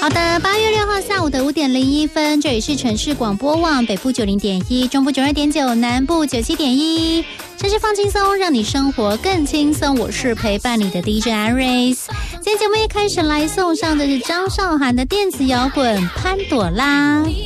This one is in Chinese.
好的，8月6号下午的5点01分，这里是城市广播网北部90.1，中部92.9，南部97.1。城市放轻松，让你生活更轻松。我是陪伴你的 DJ Aris。今天节目一开始来送上的是张韶涵的电子摇滚《潘朵拉》。